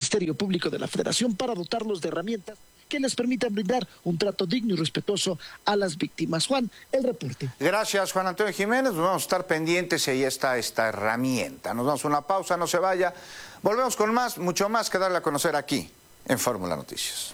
Ministerio Público de la Federación para dotarlos de herramientas que les permitan brindar un trato digno y respetuoso a las víctimas. Juan, el reporte. Gracias, Juan Antonio Jiménez. Nos vamos a estar pendientes y ahí está esta herramienta. Nos damos una pausa, no se vaya. Volvemos con más, mucho más que darle a conocer aquí en Fórmula Noticias.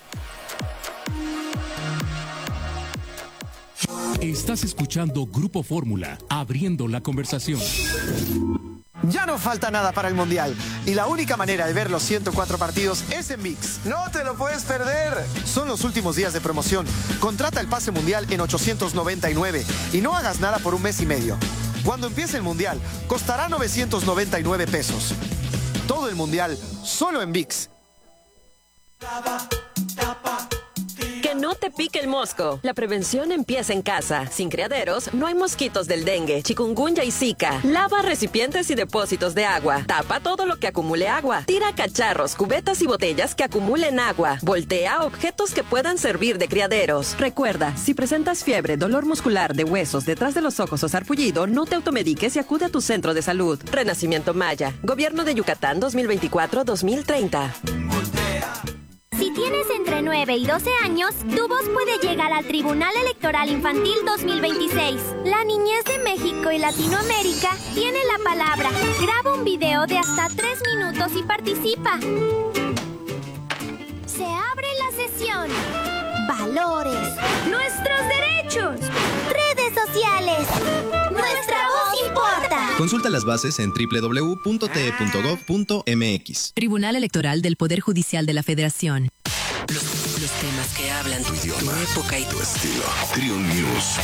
Estás escuchando Grupo Fórmula, abriendo la conversación. Ya no falta nada para el Mundial y la única manera de ver los 104 partidos es en ViX. ¡No te lo puedes perder! Son los últimos días de promoción. Contrata el pase mundial en 899 y no hagas nada por un mes y medio. Cuando empiece el Mundial, costará 999 pesos. Todo el Mundial, solo en ViX. Que no te pique el mosco. La prevención empieza en casa. Sin criaderos, no hay mosquitos del dengue, chikungunya y zika. Lava recipientes y depósitos de agua. Tapa todo lo que acumule agua. Tira cacharros, cubetas y botellas que acumulen agua. Voltea objetos que puedan servir de criaderos. Recuerda, si presentas fiebre, dolor muscular de huesos detrás de los ojos o sarpullido, no te automediques y acude a tu centro de salud. Renacimiento Maya. Gobierno de Yucatán 2024-2030. Si tienes entre 9 y 12 años, tu voz puede llegar al Tribunal Electoral Infantil 2026. La niñez de México y Latinoamérica tiene la palabra. Graba un video de hasta 3 minutos y participa. Se abre la sesión. Valores. Nuestros derechos. Redes sociales. Nuestra voz importa. Consulta las bases en www.te.gov.mx. Tribunal Electoral del Poder Judicial de la Federación. Los temas que hablan tu idioma, tu época y tu estilo. Trio News.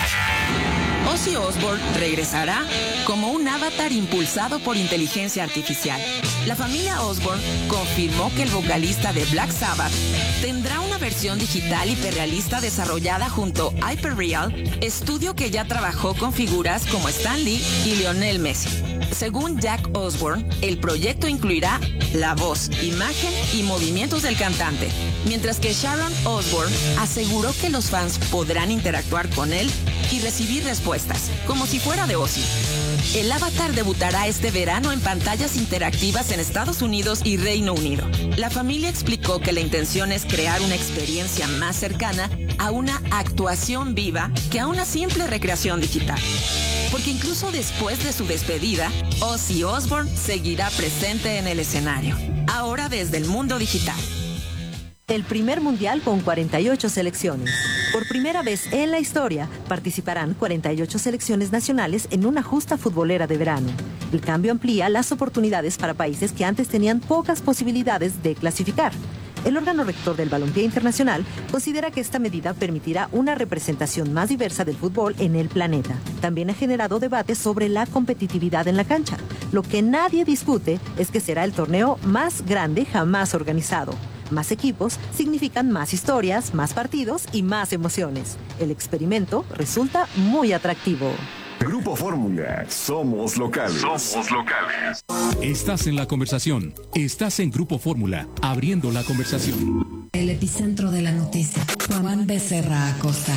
Ozzy Osbourne regresará como un avatar impulsado por inteligencia artificial. La familia Osbourne confirmó que el vocalista de Black Sabbath tendrá una versión digital hiperrealista desarrollada junto a Hyperreal, estudio que ya trabajó con figuras como Stan Lee y Lionel Messi. Según Jack Osbourne, el proyecto incluirá la voz, imagen y movimientos del cantante, mientras que Sharon Osbourne aseguró que los fans podrán interactuar con él y recibir respuestas, como si fuera de Ozzy. El avatar debutará este verano en pantallas interactivas en Estados Unidos y Reino Unido. La familia explicó que la intención es crear una experiencia más cercana a una actuación viva que a una simple recreación digital. Porque incluso después de su despedida, Ozzy Osbourne seguirá presente en el escenario, ahora desde el mundo digital. El primer mundial con 48 selecciones. Por primera vez en la historia, participarán 48 selecciones nacionales en una justa futbolera de verano. El cambio amplía las oportunidades para países que antes tenían pocas posibilidades de clasificar. El órgano rector del Balompié Internacional considera que esta medida permitirá una representación más diversa del fútbol en el planeta. También ha generado debates sobre la competitividad en la cancha. Lo que nadie discute es que será el torneo más grande jamás organizado. Más equipos significan más historias, más partidos y más emociones. El experimento resulta muy atractivo. Grupo Fórmula, somos locales. Somos locales. Estás en la conversación. Estás en Grupo Fórmula, abriendo la conversación. El epicentro de la noticia. Juan Becerra Acosta.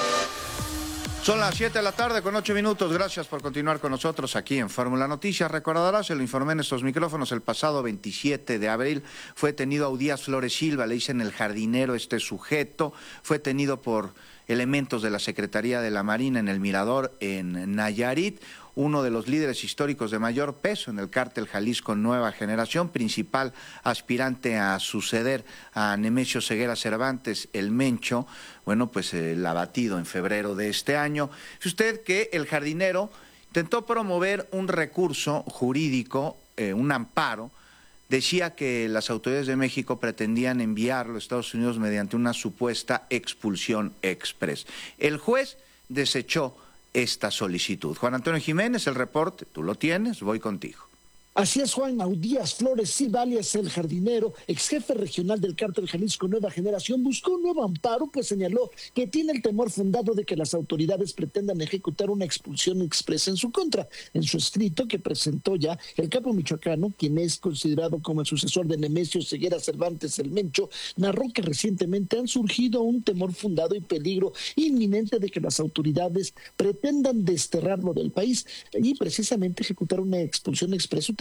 Son las 7 de la tarde con 8 minutos. Gracias por continuar con nosotros aquí en Fórmula Noticias. Recordarás, se lo informé en estos micrófonos, el pasado 27 de abril fue detenido Audías Flores Silva, le dicen el jardinero este sujeto, fue detenido por elementos de la Secretaría de la Marina en el Mirador en Nayarit, uno de los líderes históricos de mayor peso en el cártel Jalisco Nueva Generación, principal aspirante a suceder a Nemesio Ceguera Cervantes, el Mencho, bueno, pues el abatido en febrero de este año. Es usted que el jardinero intentó promover un recurso jurídico, un amparo. Decía que las autoridades de México pretendían enviarlo a Estados Unidos mediante una supuesta expulsión express. El juez desechó esta solicitud. Juan Antonio Jiménez, el reporte, tú lo tienes, voy contigo. Así es, Juan. Audías Flores Silva, alias el jardinero, ex jefe regional del cártel Jalisco Nueva Generación, buscó un nuevo amparo, pues señaló que tiene el temor fundado de que las autoridades pretendan ejecutar una expulsión expresa en su contra. En su escrito que presentó ya, el capo michoacano, quien es considerado como el sucesor de Nemesio Ceguera Cervantes el Mencho, narró que recientemente han surgido un temor fundado y peligro inminente de que las autoridades pretendan desterrarlo del país y precisamente ejecutar una expulsión expresa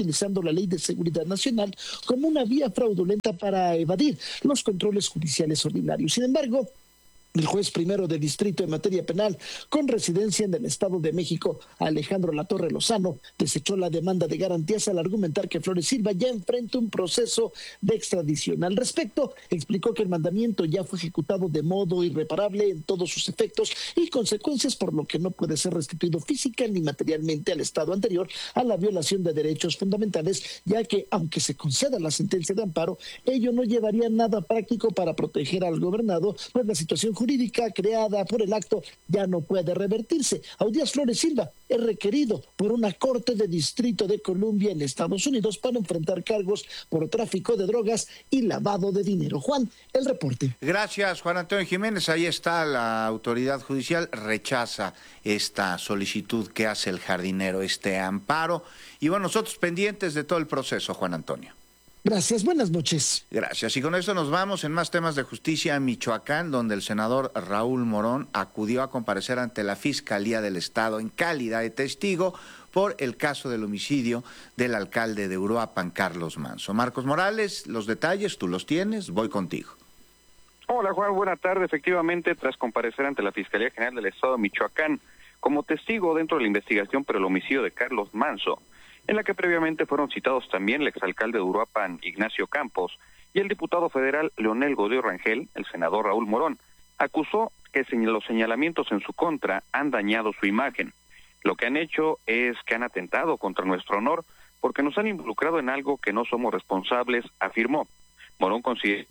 utilizando la Ley de Seguridad Nacional como una vía fraudulenta para evadir los controles judiciales ordinarios. Sin embargo, el juez primero de distrito en materia penal, con residencia en el Estado de México, Alejandro Latorre Lozano, desechó la demanda de garantías al argumentar que Flores Silva ya enfrenta un proceso de extradición. Al respecto, explicó que el mandamiento ya fue ejecutado de modo irreparable en todos sus efectos y consecuencias, por lo que no puede ser restituido física ni materialmente al estado anterior a la violación de derechos fundamentales, ya que, aunque se conceda la sentencia de amparo, ello no llevaría nada práctico para proteger al gobernado, pues la situación jurídica creada por el acto ya no puede revertirse. Audías Flores Silva es requerido por una corte de distrito de Columbia en Estados Unidos para enfrentar cargos por tráfico de drogas y lavado de dinero. Juan, el reporte. Gracias, Juan Antonio Jiménez. Ahí está, la autoridad judicial rechaza esta solicitud que hace el jardinero, este amparo. Y bueno, nosotros pendientes de todo el proceso, Juan Antonio. Gracias, buenas noches. Gracias. Y con esto nos vamos en más temas de justicia en Michoacán, donde el senador Raúl Morón acudió a comparecer ante la Fiscalía del Estado en calidad de testigo por el caso del homicidio del alcalde de Uruapan, Carlos Manso. Marcos Morales, los detalles tú los tienes, voy contigo. Hola Juan, buena tarde. Efectivamente, tras comparecer ante la Fiscalía General del Estado de Michoacán como testigo dentro de la investigación por el homicidio de Carlos Manso, en la que previamente fueron citados también el exalcalde de Uruapan, Ignacio Campos, y el diputado federal Leonel Godoy Rangel, el senador Raúl Morón, acusó que los señalamientos en su contra han dañado su imagen. Lo que han hecho es que han atentado contra nuestro honor porque nos han involucrado en algo que no somos responsables, afirmó. Morón considera...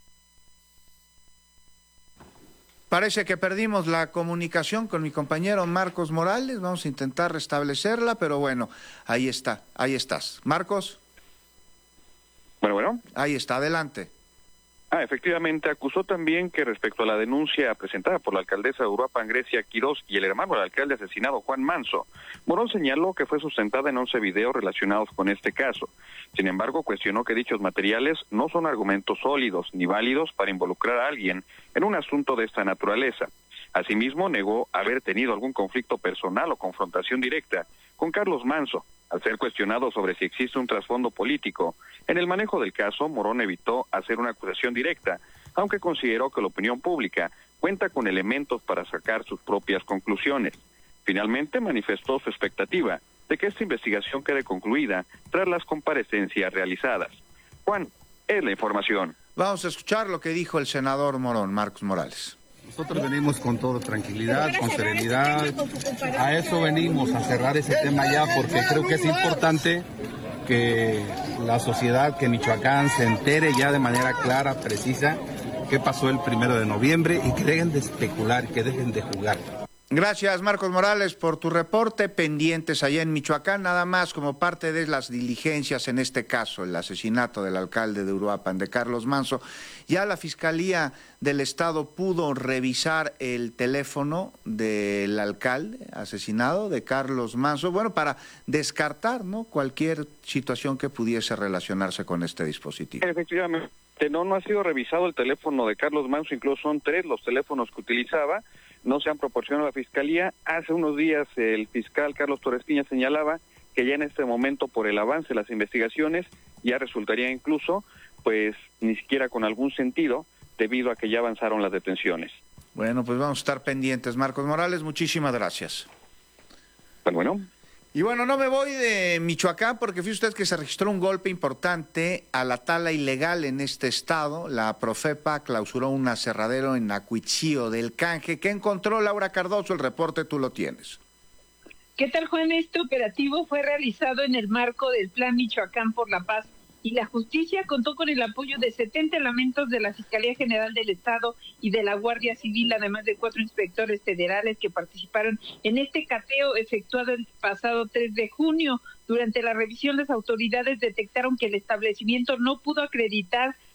Parece que perdimos la comunicación con mi compañero Marcos Morales. Vamos a intentar restablecerla, pero bueno, ahí está, ahí estás. Marcos. Bueno. Ahí está, adelante. Efectivamente, acusó también que respecto a la denuncia presentada por la alcaldesa de Uruapan, Grecia Quirós, y el hermano del alcalde asesinado, Juan Manso, Morón señaló que fue sustentada en 11 videos relacionados con este caso. Sin embargo, cuestionó que dichos materiales no son argumentos sólidos ni válidos para involucrar a alguien en un asunto de esta naturaleza. Asimismo, negó haber tenido algún conflicto personal o confrontación directa con Carlos Manso. Al ser cuestionado sobre si existe un trasfondo político en el manejo del caso, Morón evitó hacer una acusación directa, aunque consideró que la opinión pública cuenta con elementos para sacar sus propias conclusiones. Finalmente, manifestó su expectativa de que esta investigación quede concluida tras las comparecencias realizadas. Juan, es la información. Vamos a escuchar lo que dijo el senador Morón, Marcos Morales. Nosotros venimos con toda tranquilidad, con serenidad. A eso venimos, a cerrar ese tema ya, porque creo que es importante que la sociedad, que Michoacán se entere ya de manera clara, precisa, qué pasó el 1 de noviembre y que dejen de especular, que dejen de jugar. Gracias, Marcos Morales, por tu reporte. Pendientes allá en Michoacán, nada más como parte de las diligencias en este caso, el asesinato del alcalde de Uruapan, de Carlos Manso. Ya la Fiscalía del Estado pudo revisar el teléfono del alcalde asesinado, de Carlos Manso, bueno, para descartar, ¿no?, cualquier situación que pudiese relacionarse con este dispositivo. Efectivamente, no ha sido revisado el teléfono de Carlos Manso, incluso son 3 los teléfonos que utilizaba. No se han proporcionado a la Fiscalía. Hace unos días el fiscal Carlos Torres Piña señalaba que ya en este momento, por el avance de las investigaciones, ya resultaría incluso, pues, ni siquiera con algún sentido, debido a que ya avanzaron las detenciones. Bueno, pues vamos a estar pendientes. Marcos Morales, muchísimas gracias. Bueno. Y bueno, no me voy de Michoacán porque fíjese usted que se registró un golpe importante a la tala ilegal en este estado. La Profepa clausuró un aserradero en Acuitzío del Canje. ¿Qué encontró Laura Cardoso? El reporte tú lo tienes. ¿Qué tal, Juan? Este operativo fue realizado en el marco del Plan Michoacán por la Paz y la Justicia contó con el apoyo de 70 elementos de la Fiscalía General del Estado y de la Guardia Civil, además de 4 inspectores federales que participaron en este cateo efectuado el pasado 3 de junio. Durante la revisión, las autoridades detectaron que el establecimiento no pudo acreditar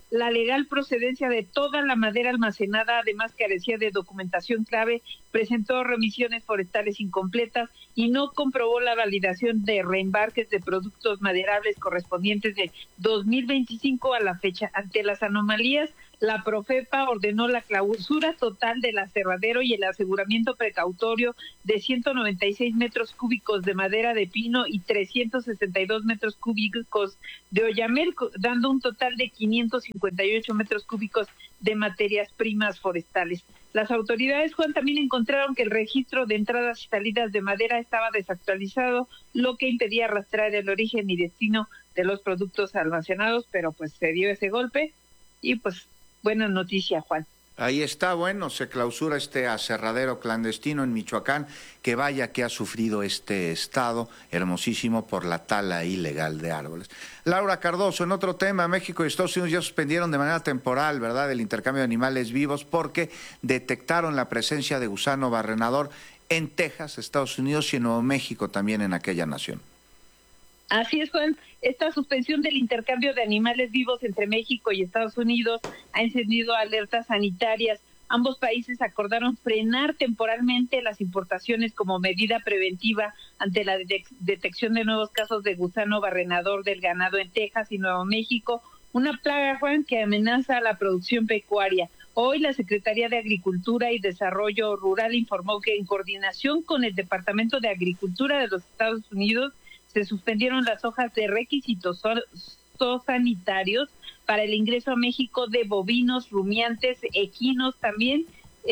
la legal procedencia de toda la madera almacenada, además carecía de documentación clave, presentó remisiones forestales incompletas y no comprobó la validación de reembarques de productos maderables correspondientes de 2025 a la fecha. Ante las anomalías, la Profepa ordenó la clausura total del aserradero y el aseguramiento precautorio de 196 metros cúbicos de madera de pino y 362 metros cúbicos de oyamel, dando un total de 558 metros cúbicos de materias primas forestales. Las autoridades, Juan, también encontraron que el registro de entradas y salidas de madera estaba desactualizado, lo que impedía rastrear el origen y destino de los productos almacenados, pero pues se dio ese golpe y pues buena noticia, Juan. Ahí está, bueno, se clausura este aserradero clandestino en Michoacán, que vaya que ha sufrido este estado hermosísimo por la tala ilegal de árboles. Laura Cardoso, en otro tema, México y Estados Unidos ya suspendieron de manera temporal, ¿verdad?, el intercambio de animales vivos porque detectaron la presencia de gusano barrenador en Texas, Estados Unidos y en Nuevo México también en aquella nación. Así es, Juan. Esta suspensión del intercambio de animales vivos entre México y Estados Unidos ha encendido alertas sanitarias. Ambos países acordaron frenar temporalmente las importaciones como medida preventiva ante la detección de nuevos casos de gusano barrenador del ganado en Texas y Nuevo México, una plaga, Juan, que amenaza a la producción pecuaria. Hoy la Secretaría de Agricultura y Desarrollo Rural informó que en coordinación con el Departamento de los Estados Unidos se suspendieron las hojas de requisitos sanitarios para el ingreso a México de bovinos, rumiantes, equinos también,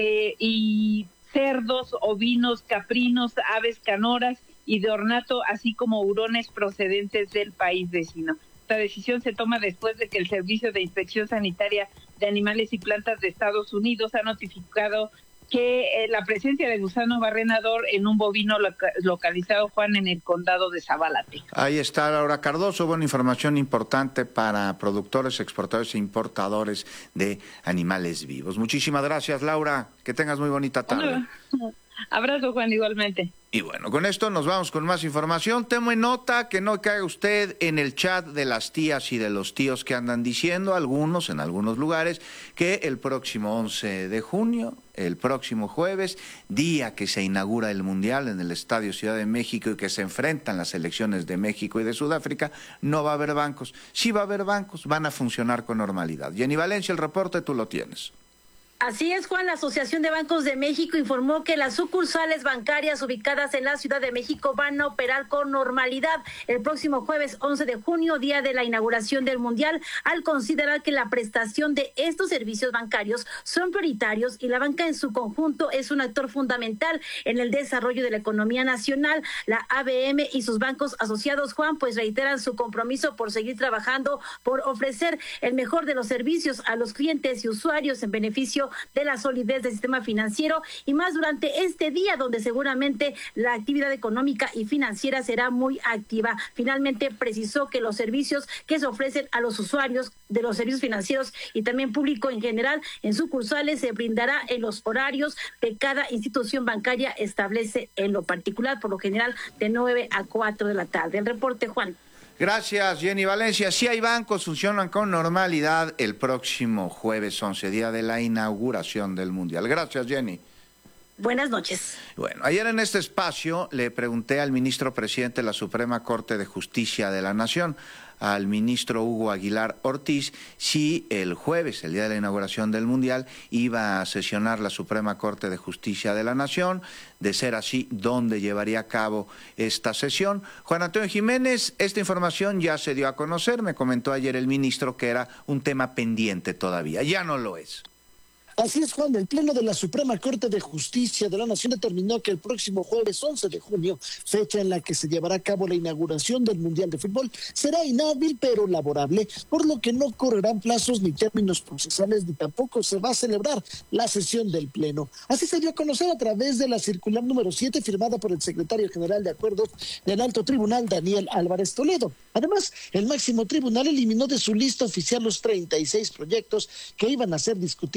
y cerdos, ovinos, caprinos, aves canoras y de ornato, así como hurones procedentes del país vecino. Esta decisión se toma después de que el Servicio de Inspección Sanitaria de Animales y Plantas de Estados Unidos ha notificado que la presencia de gusano barrenador en un bovino localizado, Juan, en el condado de Zavala, Texas. Ahí está Laura Cardoso, buena información importante para productores, exportadores e importadores de animales vivos. Muchísimas gracias, Laura, que tengas muy bonita tarde. Abrazo, Juan, igualmente. Y bueno, con esto nos vamos con más información. Tomo en nota que no caiga usted en el chat de las tías y de los tíos que andan diciendo, algunos en algunos lugares, que el próximo 11 de junio, el próximo jueves, día que se inaugura el Mundial en el Estadio Ciudad de México y que se enfrentan las selecciones de México y de Sudáfrica, no va a haber bancos. Sí va a haber bancos, van a funcionar con normalidad. Jenny Valencia, el reporte tú lo tienes. Así es, Juan. La Asociación de Bancos de México informó que las sucursales bancarias ubicadas en la Ciudad de México van a operar con normalidad el próximo jueves 11 de junio, día de la inauguración del Mundial, al considerar que la prestación de estos servicios bancarios son prioritarios y la banca en su conjunto es un actor fundamental en el desarrollo de la economía nacional. La ABM y sus bancos asociados, Juan, pues reiteran su compromiso por seguir trabajando por ofrecer el mejor de los servicios a los clientes y usuarios en beneficio de la solidez del sistema financiero y más durante este día donde seguramente la actividad económica y financiera será muy activa. Finalmente precisó que los servicios que se ofrecen a los usuarios de los servicios financieros y también público en general en sucursales se brindará en los horarios que cada institución bancaria establece, en lo particular por lo general de 9 a 4 de la tarde. El reporte, Juan. Gracias, Jenny Valencia. Sí hay bancos, funcionan con normalidad el próximo jueves 11, día de la inauguración del Mundial. Gracias, Jenny. Buenas noches. Bueno, ayer en este espacio le pregunté al ministro presidente de la Suprema Corte de Justicia de la Nación, al ministro Hugo Aguilar Ortiz, si el jueves, el día de la inauguración del Mundial, iba a sesionar la Suprema Corte de Justicia de la Nación. De ser así, ¿dónde llevaría a cabo esta sesión? Juan Antonio Jiménez, esta información ya se dio a conocer. Me comentó ayer el ministro que era un tema pendiente todavía. Ya no lo es. Así es, Juan. El Pleno de la Suprema Corte de Justicia de la Nación determinó que el próximo jueves 11 de junio, fecha en la que se llevará a cabo la inauguración del Mundial de Fútbol, será inhábil pero laborable, por lo que no correrán plazos ni términos procesales ni tampoco se va a celebrar la sesión del Pleno. Así se dio a conocer a través de la circular número 7 firmada por el secretario general de Acuerdos del Alto Tribunal, Daniel Álvarez Toledo. Además, el máximo tribunal eliminó de su lista oficial los 36 proyectos que iban a ser discutidos este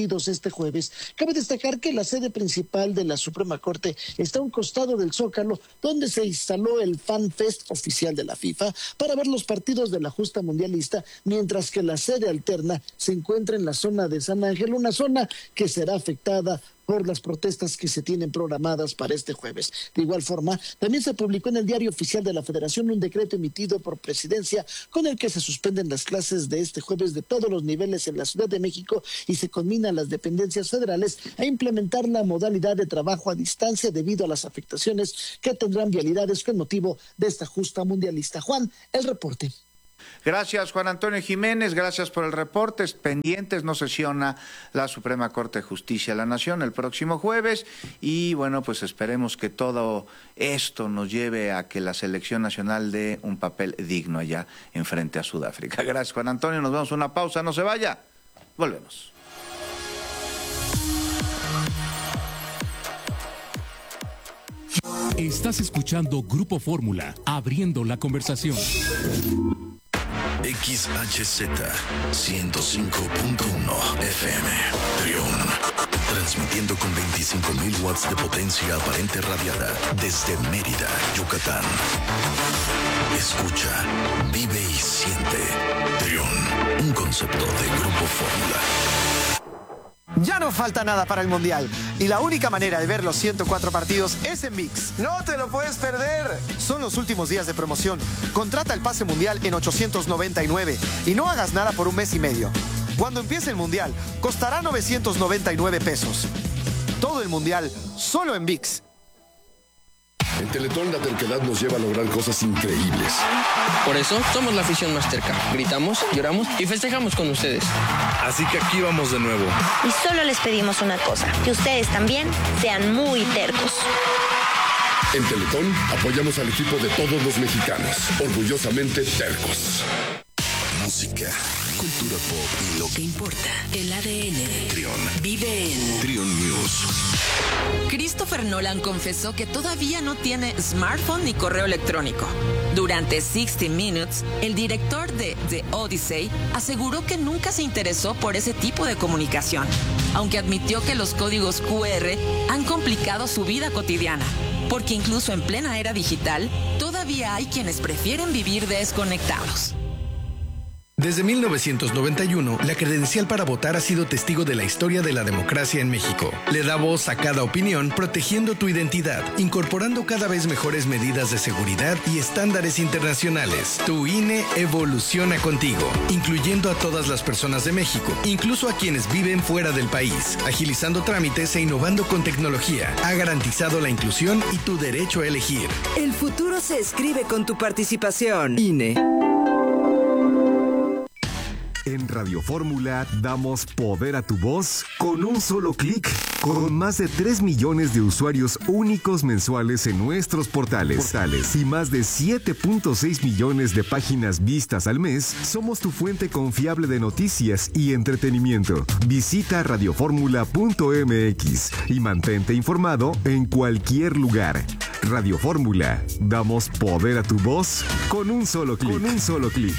este jueves. Cabe destacar que la sede principal de la Suprema Corte está a un costado del Zócalo, donde se instaló el Fan Fest oficial de la FIFA para ver los partidos de la justa mundialista, mientras que la sede alterna se encuentra en la zona de San Ángel, una zona que será afectada por las protestas que se tienen programadas para este jueves. De igual forma, también se publicó en el Diario Oficial de la Federación un decreto emitido por Presidencia con el que se suspenden las clases de este jueves de todos los niveles en la Ciudad de México y se conmina a las dependencias federales a implementar la modalidad de trabajo a distancia debido a las afectaciones que tendrán vialidades con motivo de esta justa mundialista. Juan, el reporte. Gracias, Juan Antonio Jiménez, gracias por el reporte. Pendientes, no sesiona la Suprema Corte de Justicia de la Nación el próximo jueves y bueno, pues esperemos que todo esto nos lleve a que la selección nacional dé un papel digno allá en frente a Sudáfrica. Gracias, Juan Antonio, nos vamos a una pausa, no se vaya, volvemos. Estás escuchando Grupo Fórmula, abriendo la conversación. XHZ 105.1 FM Trión, transmitiendo con 25.000 watts de potencia aparente radiada desde Mérida, Yucatán. Escucha, vive y siente Trión, un concepto de Grupo Fórmula. Ya no falta nada para el Mundial y la única manera de ver los 104 partidos es en ViX. ¡No te lo puedes perder! Son los últimos días de promoción. Contrata el pase mundial en 899 y no hagas nada por un mes y medio. Cuando empiece el Mundial, costará 999 pesos. Todo el Mundial, solo en ViX. En Teletón la terquedad nos lleva a lograr cosas increíbles. Por eso somos la afición más terca. Gritamos, lloramos y festejamos con ustedes. Así que aquí vamos de nuevo. Y solo les pedimos una cosa, que ustedes también sean muy tercos. En Teletón apoyamos al equipo de todos los mexicanos, orgullosamente tercos. Música, cultura pop y lo que importa. El ADN. Trión. Vive en Trión News. Christopher Nolan confesó que todavía no tiene smartphone ni correo electrónico. Durante 60 Minutes, el director de The Odyssey aseguró que nunca se interesó por ese tipo de comunicación, aunque admitió que los códigos QR han complicado su vida cotidiana, porque incluso en plena era digital, todavía hay quienes prefieren vivir desconectados. Desde 1991, la credencial para votar ha sido testigo de la historia de la democracia en México. Le da voz a cada opinión, protegiendo tu identidad, incorporando cada vez mejores medidas de seguridad y estándares internacionales. Tu INE evoluciona contigo, incluyendo a todas las personas de México, incluso a quienes viven fuera del país, agilizando trámites e innovando con tecnología. Ha garantizado la inclusión y tu derecho a elegir. El futuro se escribe con tu participación. INE. En Radio Fórmula damos poder a tu voz con un solo clic. Con más de 3 millones de usuarios únicos mensuales en nuestros portales y más de 7.6 millones de páginas vistas al mes, somos tu fuente confiable de noticias y entretenimiento. Visita radioformula.mx y mantente informado en cualquier lugar. Radio Fórmula, damos poder a tu voz con un solo clic.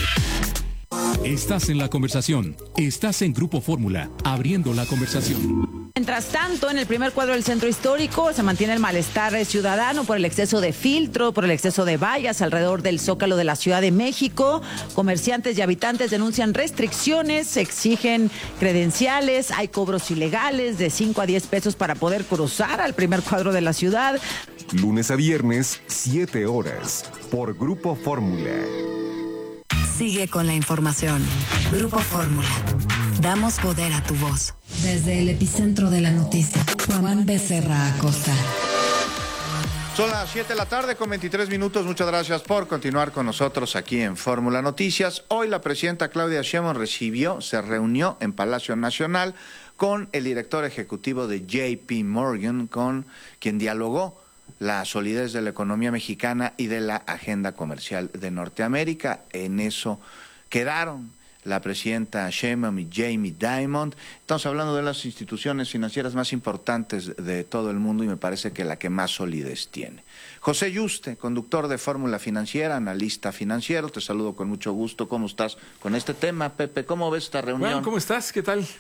Estás en la conversación. Estás en Grupo Fórmula, abriendo la conversación. Mientras tanto, en el primer cuadro del centro histórico se mantiene el malestar ciudadano por el exceso de filtro, por el exceso de vallas alrededor del Zócalo de la Ciudad de México. Comerciantes y habitantes denuncian restricciones, exigen credenciales, hay cobros ilegales de 5 a 10 pesos para poder cruzar al primer cuadro de la ciudad. Lunes a viernes, 7 horas, por Grupo Fórmula. Sigue con la información. Grupo Fórmula. Damos poder a tu voz. Desde el epicentro de la noticia, Juan Becerra Acosta. Son las 7 de la tarde con 23 minutos. Muchas gracias por continuar con nosotros aquí en Fórmula Noticias. Hoy la presidenta Claudia Sheinbaum se reunió en Palacio Nacional con el director ejecutivo de JP Morgan, con quien dialogó la solidez de la economía mexicana y de la agenda comercial de Norteamérica. En eso quedaron la presidenta Sheinbaum y Jamie Dimon. Estamos hablando de las instituciones financieras más importantes de todo el mundo y me parece que la que más solidez tiene. José Yuste, conductor de Fórmula Financiera, analista financiero, te saludo con mucho gusto. ¿Cómo estás con este tema, Pepe? ¿Cómo ves esta reunión? Bueno, ¿cómo estás? ¿Qué tal?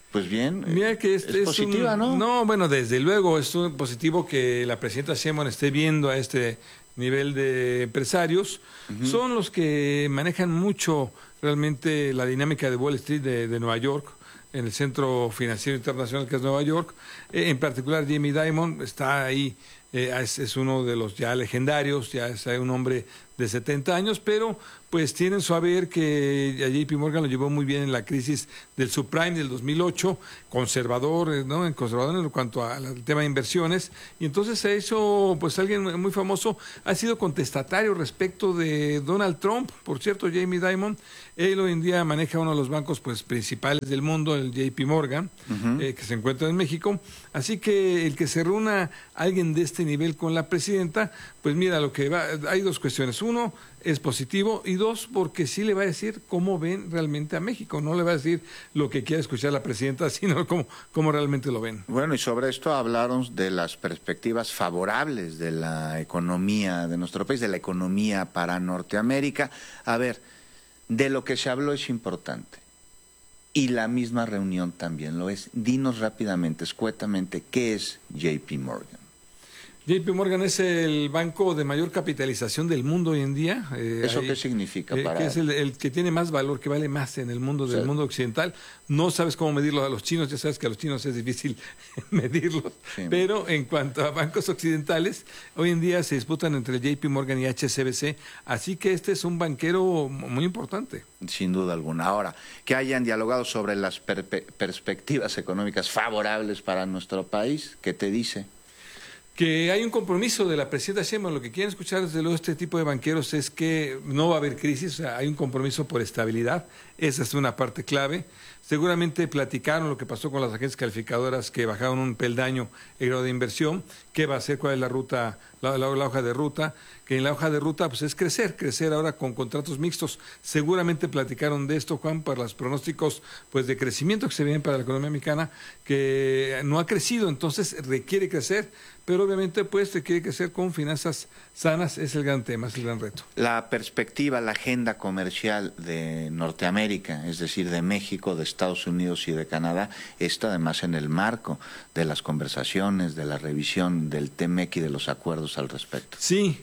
Pues bien, mira que es positiva, ¿no? No, bueno, desde luego es positivo que la presidenta Sheinbaum esté viendo a este nivel de empresarios. Son los que manejan mucho realmente la dinámica de Wall Street de Nueva York, en el Centro Financiero Internacional que es Nueva York. En particular, Jamie Dimon está ahí, es uno de los ya legendarios, ya es un hombre de 70 años, pero pues tienen su haber que a JP Morgan lo llevó muy bien en la crisis del subprime del 2008, conservador, ¿no? Conservador en cuanto al tema de inversiones, y entonces se ha hecho pues alguien muy famoso, ha sido contestatario respecto de Donald Trump. Por cierto, Jamie Dimon, él hoy en día maneja uno de los bancos pues principales del mundo, el JP Morgan, que se encuentra en México, así que el que se reúna alguien de este nivel con la presidenta, pues mira, lo que va, hay dos cuestiones. Uno, es positivo, y dos, porque sí le va a decir cómo ven realmente a México, no le va a decir lo que quiere escuchar la presidenta, sino cómo realmente lo ven. Bueno, y sobre esto hablaron de las perspectivas favorables de la economía de nuestro país, de la economía para Norteamérica. A ver, de lo que se habló es importante, y la misma reunión también lo es. Dinos rápidamente, escuetamente, ¿qué es JP Morgan? JP Morgan es el banco de mayor capitalización del mundo hoy en día. ¿Eso qué significa? Que es el que tiene más valor, que vale más en el mundo del mundo occidental. No sabes cómo medirlo a los chinos, ya sabes que a los chinos es difícil medirlos, pero en cuanto a bancos occidentales, hoy en día se disputan entre JP Morgan y HSBC, así que este es un banquero muy importante. Sin duda alguna. Ahora, que hayan dialogado sobre las perspectivas económicas favorables para nuestro país, ¿qué te dice? Que hay un compromiso de la presidenta Sheinbaum. Lo que quieren escuchar desde luego este tipo de banqueros es que no va a haber crisis, o sea, hay un compromiso por estabilidad. Esa es una parte clave. Seguramente platicaron lo que pasó con las agencias calificadoras que bajaron un peldaño el grado de inversión, qué va a hacer, cuál es la ruta, la hoja de ruta, que en la hoja de ruta pues es crecer ahora con contratos mixtos. Seguramente platicaron de esto, Juan, para los pronósticos pues de crecimiento que se vienen para la economía mexicana, que no ha crecido, entonces requiere crecer, pero obviamente pues requiere crecer con finanzas sanas, es el gran tema, es el gran reto. La perspectiva, la agenda comercial de Norteamérica, es decir, de México, de Estados Unidos y de Canadá, está además en el marco de las conversaciones, de la revisión del TEMEC y de los acuerdos al respecto. Sí,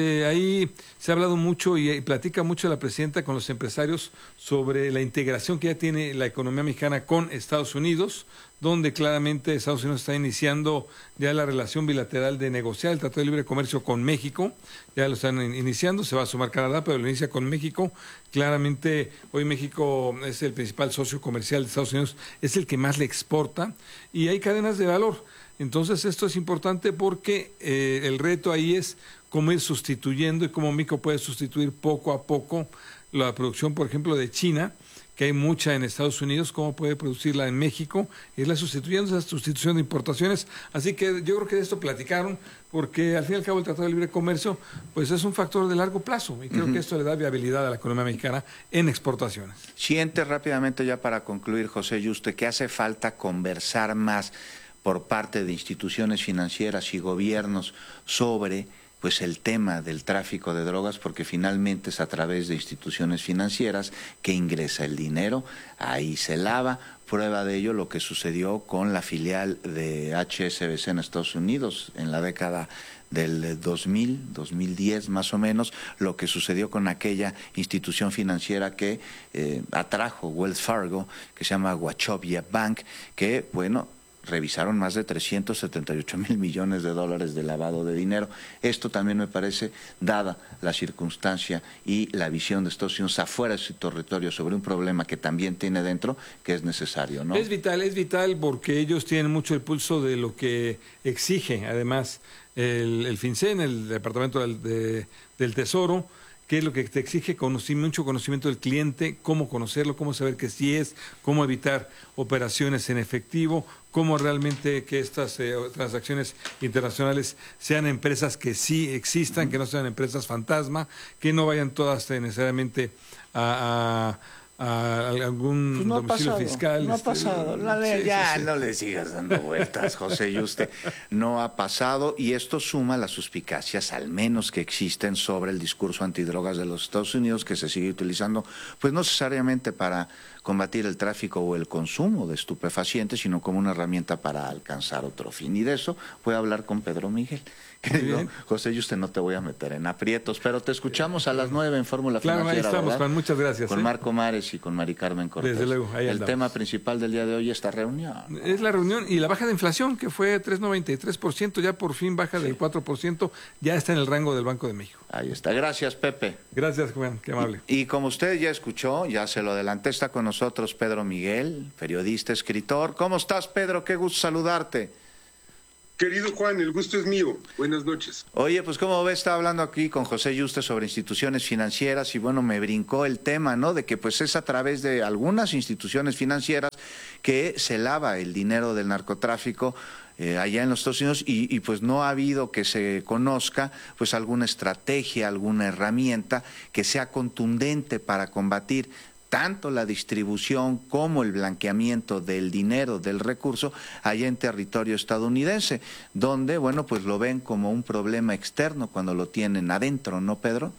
ahí se ha hablado mucho y platica mucho la presidenta con los empresarios sobre la integración que ya tiene la economía mexicana con Estados Unidos, donde claramente Estados Unidos está iniciando ya la relación bilateral de negociar el Tratado de Libre Comercio con México, ya lo están iniciando, se va a sumar Canadá, pero lo inicia con México. Claramente hoy México es el principal socio comercial de Estados Unidos, es el que más le exporta, y hay cadenas de valor. Entonces esto es importante porque el reto ahí es cómo ir sustituyendo y cómo México puede sustituir poco a poco la producción, por ejemplo, de China, que hay mucha en Estados Unidos, cómo puede producirla en México, irla sustituyendo, esa sustitución de importaciones. Así que yo creo que de esto platicaron, porque al fin y al cabo el Tratado de Libre Comercio pues es un factor de largo plazo, y creo que esto le da viabilidad a la economía mexicana en exportaciones. Siente rápidamente, ya para concluir, José Yuste, que hace falta conversar más por parte de instituciones financieras y gobiernos sobre pues el tema del tráfico de drogas, porque finalmente es a través de instituciones financieras que ingresa el dinero, ahí se lava. Prueba de ello lo que sucedió con la filial de HSBC en Estados Unidos en la década del 2010 más o menos, lo que sucedió con aquella institución financiera que atrajo Wells Fargo, que se llama Wachovia Bank, que bueno, revisaron más de 378,000 millones de dólares de lavado de dinero. Esto también me parece, dada la circunstancia y la visión de Estados Unidos afuera de su territorio sobre un problema que también tiene dentro, que es necesario, ¿no? Es vital porque ellos tienen mucho el pulso de lo que exige, además, el FinCEN, el Departamento del Tesoro, que es lo que te exige, mucho conocimiento del cliente, cómo conocerlo, cómo saber que sí es, cómo evitar operaciones en efectivo, cómo realmente que estas transacciones internacionales sean empresas que sí existan, que no sean empresas fantasma, que no vayan todas necesariamente a algún pues no domicilio fiscal. No ha pasado. No le sigas dando vueltas, José Yuste. No ha pasado, y esto suma las suspicacias, al menos que existen, sobre el discurso antidrogas de los Estados Unidos, que se sigue utilizando, pues no necesariamente para combatir el tráfico o el consumo de estupefacientes, sino como una herramienta para alcanzar otro fin. Y de eso voy a hablar con Pedro Miguel. Querido José Yuste, no te voy a meter en aprietos, pero te escuchamos a las 9 en Fórmula Financiera. Claro, ahí estamos, ¿verdad? Juan, muchas gracias. Con Marco Mares y con Mari Carmen Cortés. Desde luego, ahí el andamos. tema principal del día de hoy, esta reunión. Es la reunión y la baja de inflación, que fue 3,93%, ya por fin baja del 4%, ya está en el rango del Banco de México. Ahí está. Gracias, Pepe. Gracias, Juan, qué amable. Y como usted ya escuchó, ya se lo adelanté, está con nosotros Pedro Miguel, periodista, escritor. ¿Cómo estás, Pedro? Qué gusto saludarte. Querido Juan, el gusto es mío. Buenas noches. Oye, pues como ves, estaba hablando aquí con José Yuste sobre instituciones financieras y bueno, me brincó el tema, ¿no? De que pues es a través de algunas instituciones financieras que se lava el dinero del narcotráfico allá en los Estados Unidos y pues no ha habido que se conozca pues alguna estrategia, alguna herramienta que sea contundente para combatir tanto la distribución como el blanqueamiento del dinero, del recurso, allá en territorio estadounidense, donde, bueno, pues lo ven como un problema externo cuando lo tienen adentro, ¿no, Pedro?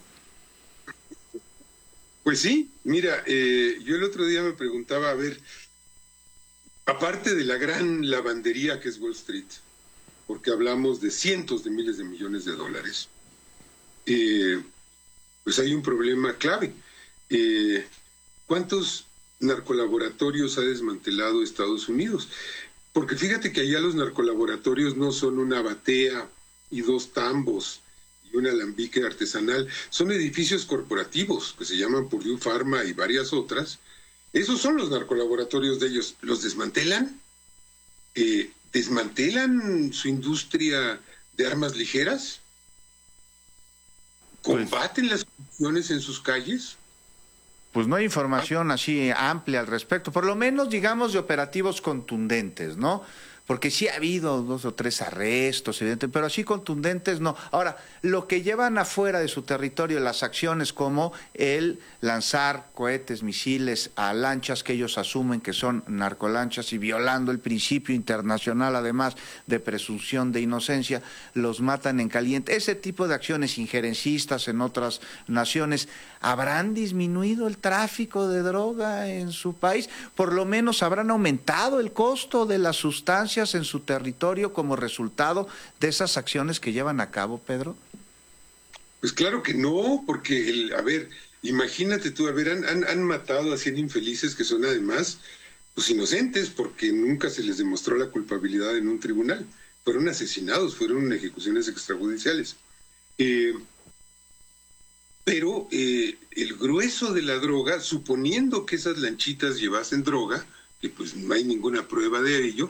Pues sí, mira, yo el otro día me preguntaba, a ver, aparte de la gran lavandería que es Wall Street, porque hablamos de cientos de miles de millones de dólares, pues hay un problema clave. ¿Cuántos narcolaboratorios ha desmantelado Estados Unidos? Porque fíjate que allá los narcolaboratorios no son una batea y 2 tambos y un alambique artesanal, son edificios corporativos que se llaman Purdue Pharma y varias otras. Esos son los narcolaboratorios de ellos. ¿Los desmantelan? ¿Desmantelan su industria de armas ligeras? ¿Combaten las corrupciones en sus calles? Pues no hay información así amplia al respecto, por lo menos digamos de operativos contundentes, ¿no? Porque sí ha habido 2 o 3 arrestos, evidentemente, pero así contundentes no. Ahora, lo que llevan afuera de su territorio, las acciones como el lanzar cohetes, misiles a lanchas que ellos asumen que son narcolanchas y violando el principio internacional, además de presunción de inocencia, los matan en caliente. Ese tipo de acciones injerencistas en otras naciones, ¿habrán disminuido el tráfico de droga en su país? Por lo menos habrán aumentado el costo de las sustancias en su territorio como resultado de esas acciones que llevan a cabo, Pedro? Pues claro que no, porque, a ver, imagínate tú, a ver, han matado a 100 infelices que son además pues inocentes porque nunca se les demostró la culpabilidad en un tribunal. Fueron asesinados, fueron ejecuciones extrajudiciales. Pero el grueso de la droga, suponiendo que esas lanchitas llevasen droga, que pues no hay ninguna prueba de ello,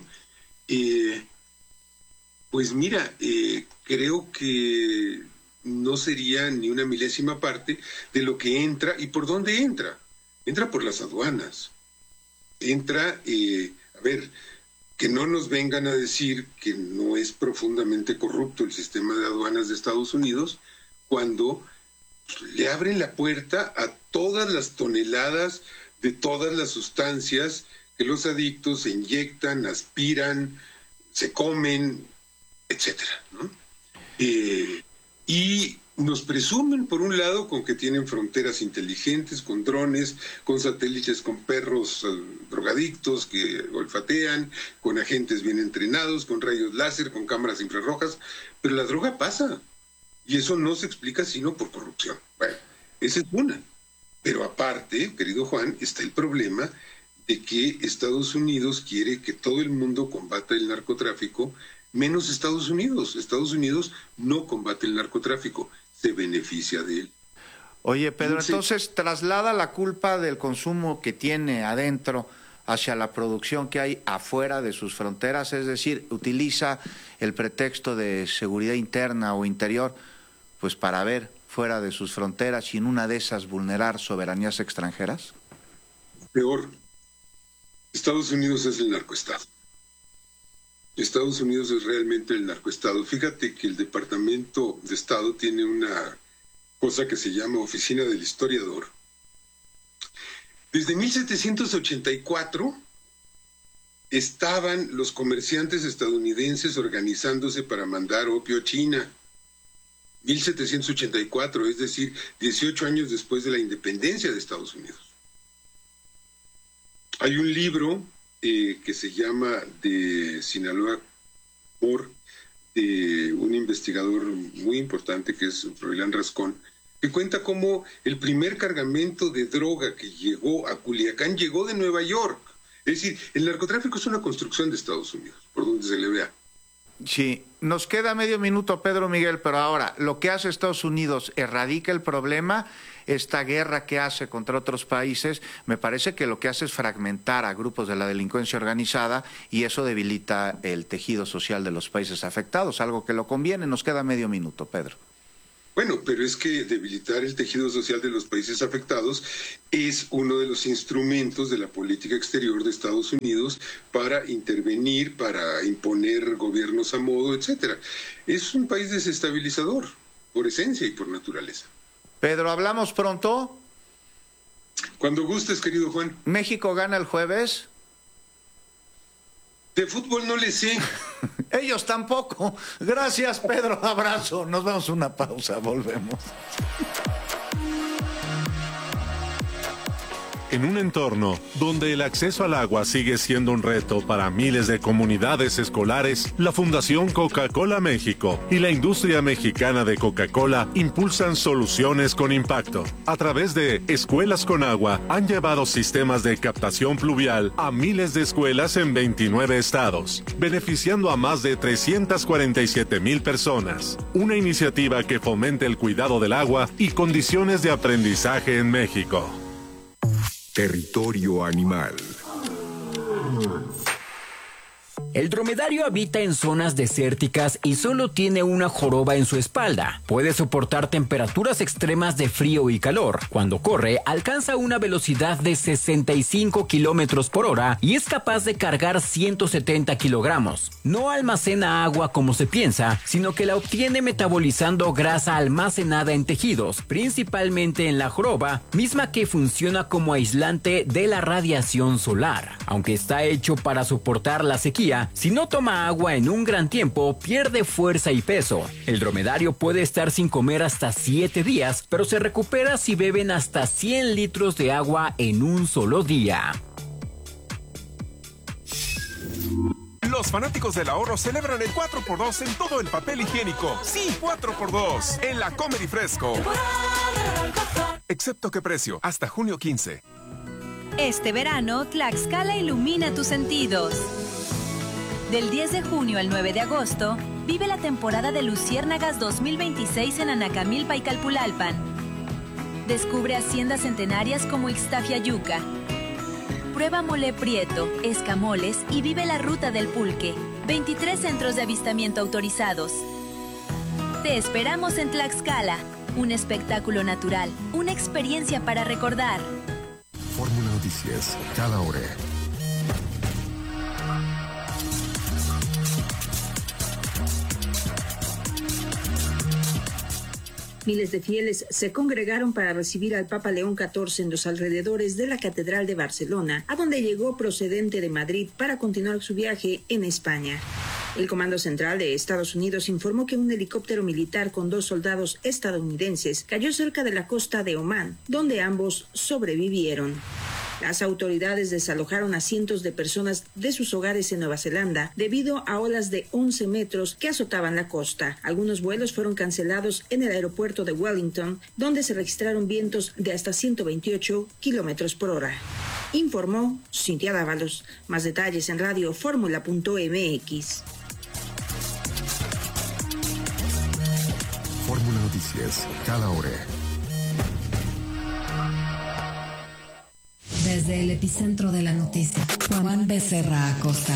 pues mira, creo que no sería ni una milésima parte de lo que entra. ¿Y por dónde entra? Entra por las aduanas. Entra, a ver, que no nos vengan a decir que no es profundamente corrupto el sistema de aduanas de Estados Unidos cuando le abren la puerta a todas las toneladas de todas las sustancias que los adictos se inyectan, aspiran, se comen, etcétera, ¿no? Y nos presumen, por un lado, con que tienen fronteras inteligentes, con drones, con satélites, con perros drogadictos que olfatean, con agentes bien entrenados, con rayos láser, con cámaras infrarrojas, pero la droga pasa, y eso no se explica sino por corrupción. Bueno, esa es una. Pero aparte, querido Juan, está el problema de que Estados Unidos quiere que todo el mundo combata el narcotráfico, menos Estados Unidos. Estados Unidos no combate el narcotráfico, se beneficia de él. Oye, Pedro, entonces traslada la culpa del consumo que tiene adentro hacia la producción que hay afuera de sus fronteras, es decir, utiliza el pretexto de seguridad interna o interior, pues para ver fuera de sus fronteras y en una de esas vulnerar soberanías extranjeras. Peor. Estados Unidos es el narcoestado. Estados Unidos es realmente el narcoestado. Fíjate que el Departamento de Estado tiene una cosa que se llama Oficina del Historiador. Desde 1784 estaban los comerciantes estadounidenses organizándose para mandar opio a China. 1784, es decir, 18 años después de la independencia de Estados Unidos. Hay un libro que se llama De Sinaloa de un investigador muy importante que es Froilán Rascón, que cuenta cómo el primer cargamento de droga que llegó a Culiacán llegó de Nueva York. Es decir, el narcotráfico es una construcción de Estados Unidos, por donde se le vea. Sí, nos queda medio minuto, Pedro Miguel, pero ahora, lo que hace Estados Unidos, ¿erradica el problema? Esta guerra que hace contra otros países, me parece que lo que hace es fragmentar a grupos de la delincuencia organizada y eso debilita el tejido social de los países afectados, algo que lo conviene. Nos queda medio minuto, Pedro. Bueno, pero es que debilitar el tejido social de los países afectados es uno de los instrumentos de la política exterior de Estados Unidos para intervenir, para imponer gobiernos a modo, etcétera. Es un país desestabilizador, por esencia y por naturaleza. Pedro, ¿hablamos pronto? Cuando gustes, querido Juan. ¿México gana el jueves? De fútbol no le sé. Ellos tampoco. Gracias, Pedro. Abrazo. Nos vamos a una pausa. Volvemos. En un entorno donde el acceso al agua sigue siendo un reto para miles de comunidades escolares, la Fundación Coca-Cola México y la industria mexicana de Coca-Cola impulsan soluciones con impacto. A través de Escuelas con Agua, han llevado sistemas de captación pluvial a miles de escuelas en 29 estados, beneficiando a más de 347,000 personas. Una iniciativa que fomenta el cuidado del agua y condiciones de aprendizaje en México. Territorio animal. El dromedario habita en zonas desérticas y solo tiene una joroba en su espalda. Puede soportar temperaturas extremas de frío y calor. Cuando corre, alcanza una velocidad de 65 kilómetros por hora y es capaz de cargar 170 kilogramos. No almacena agua como se piensa, sino que la obtiene metabolizando grasa almacenada en tejidos, principalmente en la joroba, misma que funciona como aislante de la radiación solar. Aunque está hecho para soportar la sequía, si no toma agua en un gran tiempo, pierde fuerza y peso. El dromedario puede estar sin comer hasta 7 días, pero se recupera si beben hasta 100 litros de agua en un solo día. Los fanáticos del ahorro celebran el 4x2 en todo el papel higiénico. Sí, 4x2 en la Comer y Fresco. Excepto qué precio, hasta junio 15. Este verano, Tlaxcala ilumina tus sentidos. Del 10 de junio al 9 de agosto, vive la temporada de Luciérnagas 2026 en Anacamilpa y Calpulalpan. Descubre haciendas centenarias como Ixtafiayuca. Prueba mole prieto, escamoles y vive la ruta del pulque. 23 centros de avistamiento autorizados. Te esperamos en Tlaxcala. Un espectáculo natural, una experiencia para recordar. Fórmula Noticias, cada hora. Miles de fieles se congregaron para recibir al Papa León XIV en los alrededores de la Catedral de Barcelona, a donde llegó procedente de Madrid para continuar su viaje en España. El Comando Central de Estados Unidos informó que un helicóptero militar con 2 soldados estadounidenses cayó cerca de la costa de Omán, donde ambos sobrevivieron. Las autoridades desalojaron a cientos de personas de sus hogares en Nueva Zelanda debido a olas de 11 metros que azotaban la costa. Algunos vuelos fueron cancelados en el aeropuerto de Wellington, donde se registraron vientos de hasta 128 kilómetros por hora. Informó Cintia Dávalos. Más detalles en radioformula.mx. Fórmula Noticias, cada hora. Desde el epicentro de la noticia, Juan Becerra Acosta.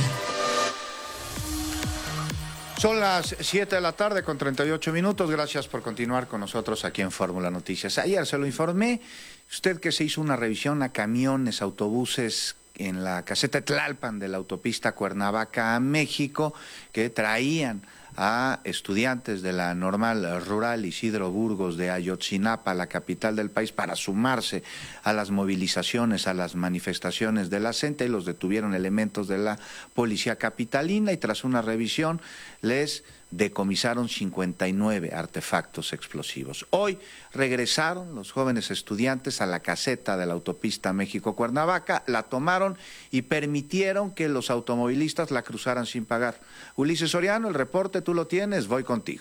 Son las 7 de la tarde con 38 minutos. Gracias por continuar con nosotros aquí en Fórmula Noticias. Ayer se lo informé, usted que se hizo una revisión a camiones, autobuses en la caseta Tlalpan de la autopista Cuernavaca a México, que traían a estudiantes de la Normal Rural Isidro Burgos de Ayotzinapa, la capital del país, para sumarse a las movilizaciones, a las manifestaciones de la CENTE, y los detuvieron elementos de la policía capitalina y tras una revisión les decomisaron 59 artefactos explosivos. Hoy regresaron los jóvenes estudiantes a la caseta de la autopista México-Cuernavaca, la tomaron y permitieron que los automovilistas la cruzaran sin pagar. Ulises Soriano, el reporte tú lo tienes, voy contigo.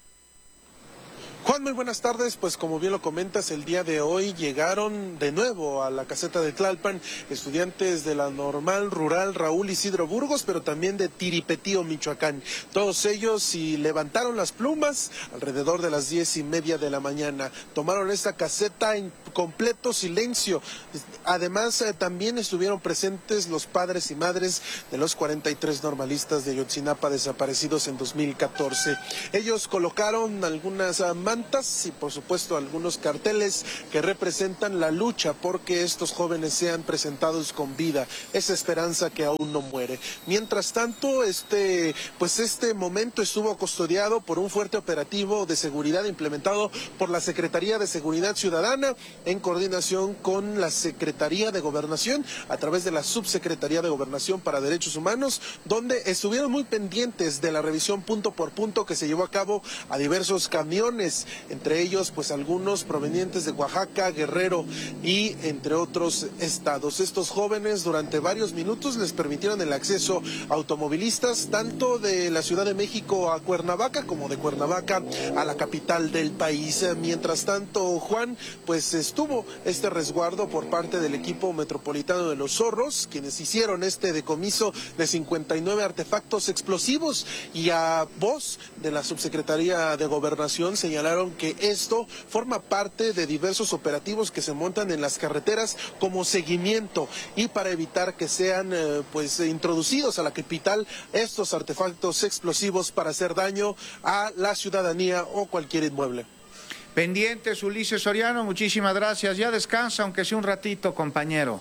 Juan, muy buenas tardes. Pues como bien lo comentas, el día de hoy llegaron de nuevo a la caseta de Tlalpan estudiantes de la Normal Rural Raúl Isidro Burgos, pero también de Tiripetío, Michoacán. Todos ellos levantaron las plumas alrededor de las 10:30 de la mañana. Tomaron esta caseta en completo silencio. Además, también estuvieron presentes los padres y madres de los 43 normalistas de Ayotzinapa desaparecidos en 2014. Ellos colocaron algunas mantas y por supuesto algunos carteles que representan la lucha porque estos jóvenes sean presentados con vida, esa esperanza que aún no muere. Mientras tanto, este momento estuvo custodiado por un fuerte operativo de seguridad implementado por la Secretaría de Seguridad Ciudadana en coordinación con la Secretaría de Gobernación a través de la Subsecretaría de Gobernación para Derechos Humanos, donde estuvieron muy pendientes de la revisión punto por punto que se llevó a cabo a diversos camiones, entre ellos pues algunos provenientes de Oaxaca, Guerrero y entre otros estados. Estos jóvenes durante varios minutos les permitieron el acceso a automovilistas tanto de la Ciudad de México a Cuernavaca como de Cuernavaca a la capital del país. Mientras tanto, Juan, pues estuvo este resguardo por parte del equipo metropolitano de Los Zorros, quienes hicieron este decomiso de 59 artefactos explosivos, y a voz de la Subsecretaría de Gobernación señalaron que esto forma parte de diversos operativos que se montan en las carreteras como seguimiento y para evitar que sean introducidos a la capital estos artefactos explosivos para hacer daño a la ciudadanía o cualquier inmueble. Pendientes, Ulises Soriano, muchísimas gracias. Ya descansa, aunque sea un ratito, compañero.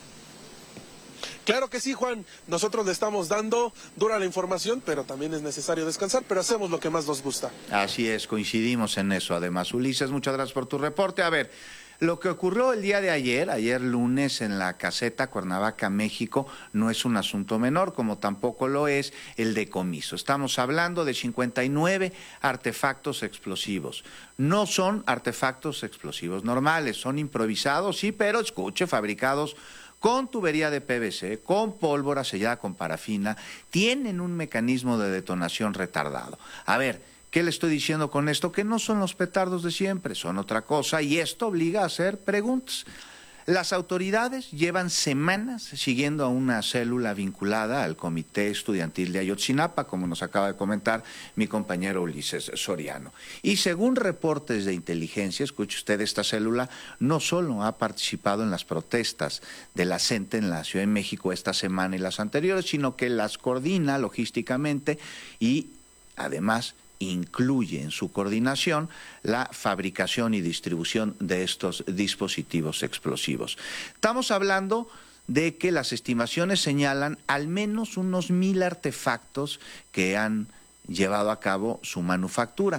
Claro que sí, Juan. Nosotros le estamos dando dura la información, pero también es necesario descansar, pero hacemos lo que más nos gusta. Así es, coincidimos en eso. Además, Ulises, muchas gracias por tu reporte. A ver, lo que ocurrió el día de ayer lunes, en la caseta Cuernavaca, México, no es un asunto menor, como tampoco lo es el decomiso. Estamos hablando de 59 artefactos explosivos. No son artefactos explosivos normales, son improvisados, sí, pero escuche, fabricados con tubería de PVC, con pólvora sellada con parafina, tienen un mecanismo de detonación retardado. A ver, ¿qué le estoy diciendo con esto? Que no son los petardos de siempre, son otra cosa, y esto obliga a hacer preguntas. Las autoridades llevan semanas siguiendo a una célula vinculada al Comité Estudiantil de Ayotzinapa, como nos acaba de comentar mi compañero Ulises Soriano. Y según reportes de inteligencia, escuche usted, esta célula no solo ha participado en las protestas de la CENTE en la Ciudad de México esta semana y las anteriores, sino que las coordina logísticamente y además incluye en su coordinación la fabricación y distribución de estos dispositivos explosivos. Estamos hablando de que las estimaciones señalan al menos unos 1,000 artefactos que han llevado a cabo su manufactura.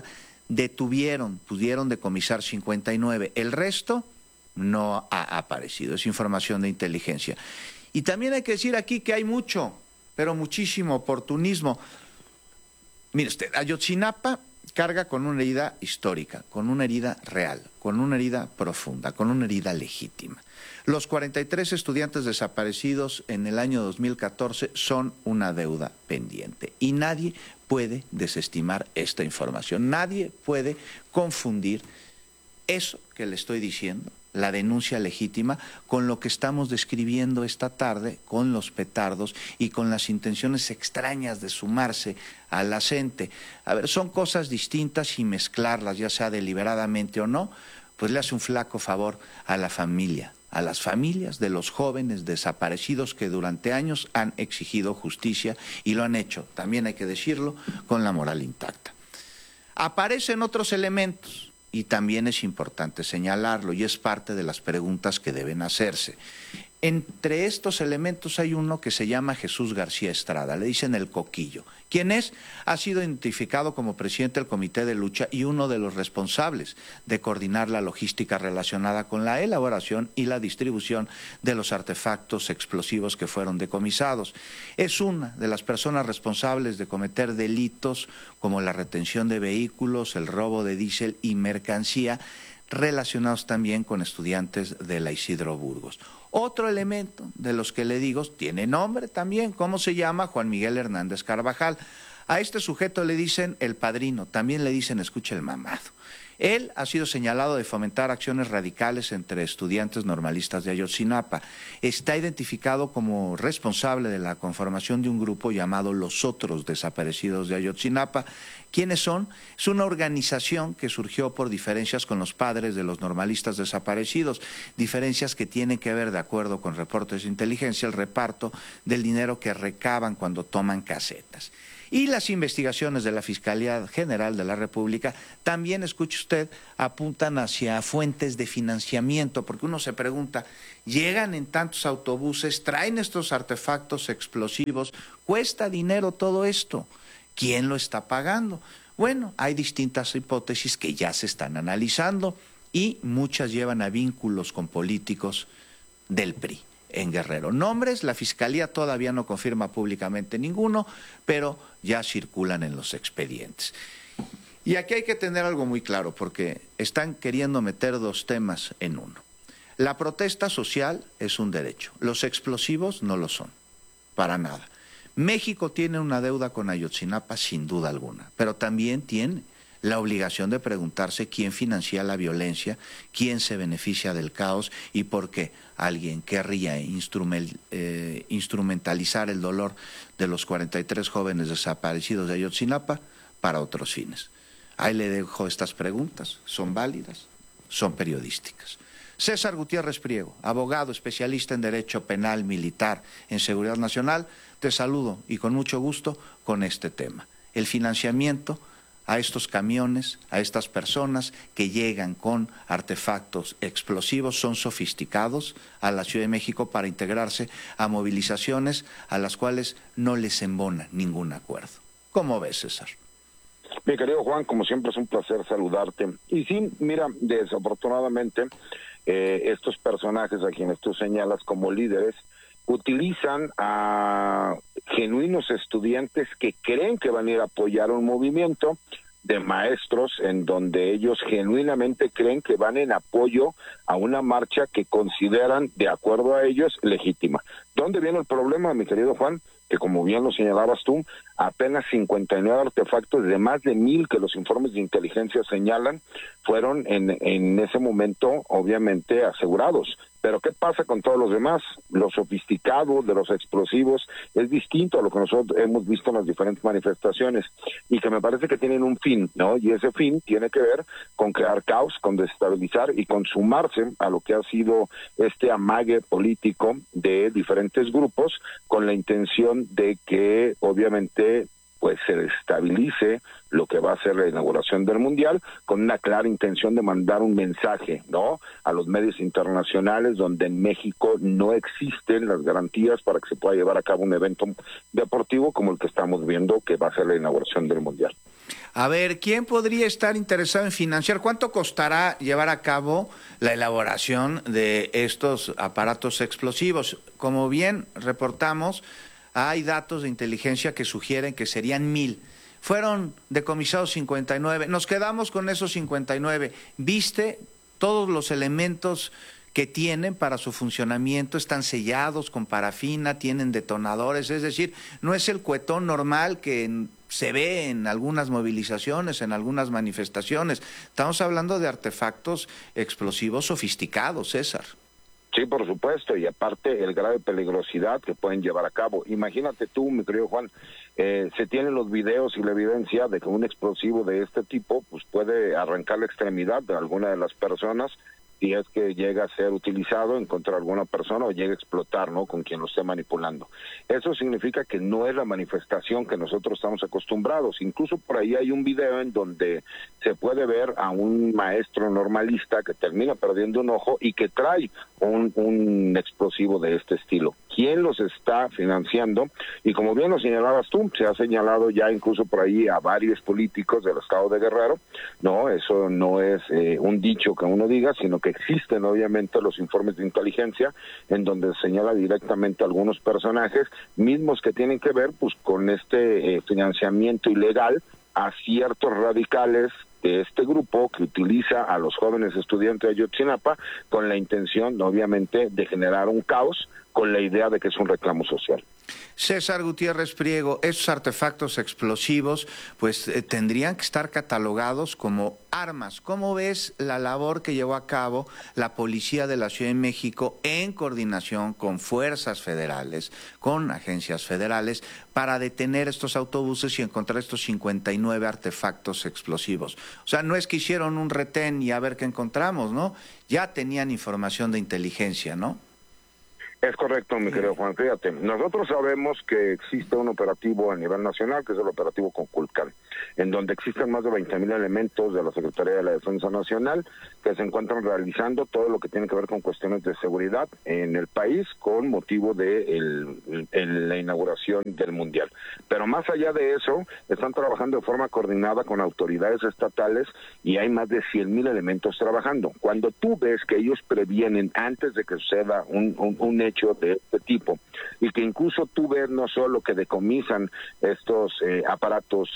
Pudieron decomisar 59. El resto no ha aparecido. Es información de inteligencia. Y también hay que decir aquí que hay mucho, pero muchísimo oportunismo. Mire usted, Ayotzinapa carga con una herida histórica, con una herida real, con una herida profunda, con una herida legítima. Los 43 estudiantes desaparecidos en el año 2014 son una deuda pendiente y nadie puede desestimar esta información, nadie puede confundir eso que le estoy diciendo, la denuncia legítima, con lo que estamos describiendo esta tarde, con los petardos y con las intenciones extrañas de sumarse a la CENTE. A ver, son cosas distintas y mezclarlas, ya sea deliberadamente o no, pues le hace un flaco favor a la familia, a las familias de los jóvenes desaparecidos que durante años han exigido justicia y lo han hecho, también hay que decirlo, con la moral intacta. Aparecen otros elementos. Y también es importante señalarlo, y es parte de las preguntas que deben hacerse. Entre estos elementos hay uno que se llama Jesús García Estrada, le dicen el Coquillo. ¿Quién es? Ha sido identificado como presidente del Comité de Lucha y uno de los responsables de coordinar la logística relacionada con la elaboración y la distribución de los artefactos explosivos que fueron decomisados. Es una de las personas responsables de cometer delitos como la retención de vehículos, el robo de diésel y mercancía, relacionados también con estudiantes de la Isidro Burgos. Otro elemento de los que le digo tiene nombre también, ¿cómo se llama? Juan Miguel Hernández Carvajal. A este sujeto le dicen el padrino, también le dicen escucha el mamado. Él ha sido señalado de fomentar acciones radicales entre estudiantes normalistas de Ayotzinapa. Está identificado como responsable de la conformación de un grupo llamado Los Otros Desaparecidos de Ayotzinapa. ¿Quiénes son? Es una organización que surgió por diferencias con los padres de los normalistas desaparecidos, diferencias que tienen que ver, de acuerdo con reportes de inteligencia, el reparto del dinero que recaban cuando toman casetas. Y las investigaciones de la Fiscalía General de la República también, escuche usted, apuntan hacia fuentes de financiamiento, porque uno se pregunta, llegan en tantos autobuses, traen estos artefactos explosivos, cuesta dinero todo esto, ¿quién lo está pagando? Bueno, hay distintas hipótesis que ya se están analizando y muchas llevan a vínculos con políticos del PRI. En Guerrero. Nombres, la Fiscalía todavía no confirma públicamente ninguno, pero ya circulan en los expedientes. Y aquí hay que tener algo muy claro, porque están queriendo meter dos temas en uno. La protesta social es un derecho, los explosivos no lo son, para nada. México tiene una deuda con Ayotzinapa sin duda alguna, pero también tiene la obligación de preguntarse quién financia la violencia, quién se beneficia del caos y por qué alguien querría instrumentalizar el dolor de los 43 jóvenes desaparecidos de Ayotzinapa para otros fines. Ahí le dejo estas preguntas, ¿son válidas? Son periodísticas. César Gutiérrez Priego, abogado especialista en Derecho Penal, Militar, en Seguridad Nacional, te saludo y con mucho gusto con este tema. El financiamiento a estos camiones, a estas personas que llegan con artefactos explosivos, son sofisticados a la Ciudad de México para integrarse a movilizaciones a las cuales no les embona ningún acuerdo. ¿Cómo ves, César? Mi querido Juan, como siempre es un placer saludarte. Y sí, mira, desafortunadamente, estos personajes a quienes tú señalas como líderes, utilizan a genuinos estudiantes que creen que van a ir a apoyar un movimiento de maestros en donde ellos genuinamente creen que van en apoyo a una marcha que consideran, de acuerdo a ellos, legítima. ¿Dónde viene el problema, mi querido Juan? Que como bien lo señalabas tú, apenas 59 artefactos de más de 1,000 que los informes de inteligencia señalan, fueron en ese momento obviamente asegurados. Pero ¿qué pasa con todos los demás? Lo sofisticado de los explosivos es distinto a lo que nosotros hemos visto en las diferentes manifestaciones y que me parece que tienen un fin, ¿no? Y ese fin tiene que ver con crear caos, con desestabilizar y con sumarse a lo que ha sido este amague político de diferentes grupos con la intención de que obviamente pues se desestabilice lo que va a ser la inauguración del Mundial, con una clara intención de mandar un mensaje, ¿no?, a los medios internacionales, donde en México no existen las garantías para que se pueda llevar a cabo un evento deportivo como el que estamos viendo, que va a ser la inauguración del Mundial. A ver, ¿quién podría estar interesado en financiar? ¿Cuánto costará llevar a cabo la elaboración de estos aparatos explosivos? Como bien reportamos, hay datos de inteligencia que sugieren que serían 1,000. Fueron decomisados 59. Nos quedamos con esos 59. ¿Viste todos los elementos que tienen para su funcionamiento? Están sellados con parafina, tienen detonadores. Es decir, no es el cuetón normal que se ve en algunas movilizaciones, en algunas manifestaciones. Estamos hablando de artefactos explosivos sofisticados, César. Sí, por supuesto, y aparte el grado de peligrosidad que pueden llevar a cabo. Imagínate tú, mi querido Juan, se tienen los videos y la evidencia de que un explosivo de este tipo pues puede arrancar la extremidad de alguna de las personas si es que llega a ser utilizado en contra de alguna persona o llega a explotar, ¿no?, con quien lo esté manipulando. Eso significa que no es la manifestación que nosotros estamos acostumbrados. Incluso por ahí hay un video en donde se puede ver a un maestro normalista que termina perdiendo un ojo y que trae un explosivo de este estilo. ¿Quién los está financiando? Y como bien lo señalabas tú, se ha señalado ya incluso por ahí a varios políticos del estado de Guerrero. No, eso no es un dicho que uno diga, sino que existen obviamente los informes de inteligencia en donde se señala directamente a algunos personajes mismos que tienen que ver pues con este financiamiento ilegal a ciertos radicales de este grupo que utiliza a los jóvenes estudiantes de Ayotzinapa con la intención obviamente de generar un caos con la idea de que es un reclamo social. César Gutiérrez Priego, esos artefactos explosivos pues tendrían que estar catalogados como armas. ¿Cómo ves la labor que llevó a cabo la Policía de la Ciudad de México en coordinación con fuerzas federales, con agencias federales, para detener estos autobuses y encontrar estos 59 artefactos explosivos? O sea, no es que hicieron un retén y a ver qué encontramos, ¿no? Ya tenían información de inteligencia, ¿no? Es correcto, mi querido Juan. Fíjate, nosotros sabemos que existe un operativo a nivel nacional, que es el operativo Conculcan, en donde existen más de 20,000 elementos de la Secretaría de la Defensa Nacional que se encuentran realizando todo lo que tiene que ver con cuestiones de seguridad en el país con motivo de la inauguración del Mundial. Pero más allá de eso, están trabajando de forma coordinada con autoridades estatales y hay más de 100,000 elementos trabajando. Cuando tú ves que ellos previenen antes de que suceda un hecho de este tipo y que incluso tú ves no solo que decomisan estos aparatos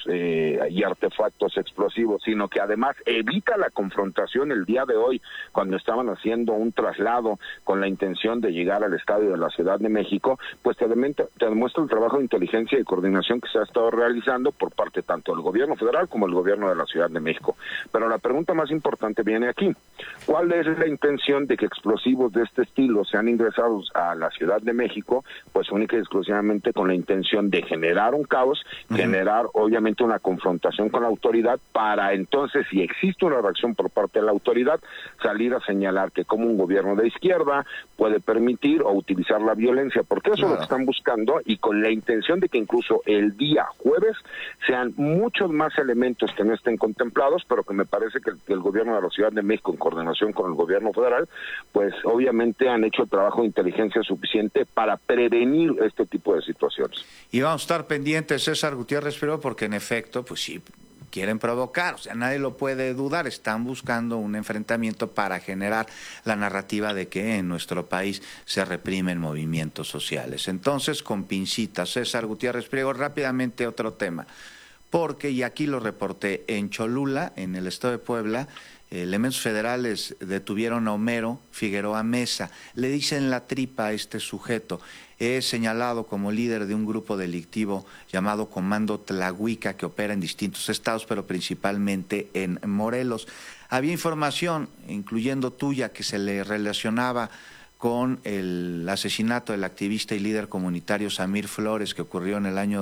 y artefactos explosivos, sino que además evita la confrontación el día de hoy cuando estaban haciendo un traslado con la intención de llegar al estadio de la Ciudad de México, pues te demuestra el trabajo de inteligencia y coordinación que se ha estado realizando por parte tanto del gobierno federal como el gobierno de la Ciudad de México. Pero la pregunta más importante viene aquí. ¿Cuál es la intención de que explosivos de este estilo sean ingresados a la Ciudad de México? Pues única y exclusivamente con la intención de generar un caos, generar obviamente una confrontación con la autoridad para entonces, si existe una reacción por parte de la autoridad, salir a señalar que como un gobierno de izquierda puede permitir o utilizar la violencia, porque eso es lo que están buscando y con la intención de que incluso el día jueves sean muchos más elementos que no estén contemplados, pero que me parece que el gobierno de la Ciudad de México en coordinación con el gobierno federal, pues obviamente han hecho el trabajo de inteligencia suficiente para prevenir este tipo de situaciones. Y vamos a estar pendientes, César Gutiérrez, pero porque en efecto, pues sí, quieren provocar, o sea, nadie lo puede dudar, están buscando un enfrentamiento para generar la narrativa de que en nuestro país se reprimen movimientos sociales. Entonces, con pincitas, César Gutiérrez Priego, rápidamente otro tema, porque, y aquí lo reporté, en Cholula, en el estado de Puebla, elementos federales detuvieron a Homero Figueroa Mesa. Le dicen la tripa a este sujeto. Es señalado como líder de un grupo delictivo llamado Comando Tlahuica que opera en distintos estados, pero principalmente en Morelos. Había información, incluyendo tuya, que se le relacionaba con el asesinato del activista y líder comunitario Samir Flores, que ocurrió en el año